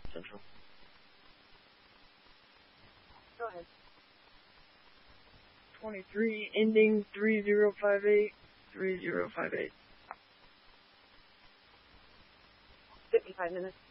Central. Go ahead. 23, ending 3058, 3058. 55 minutes.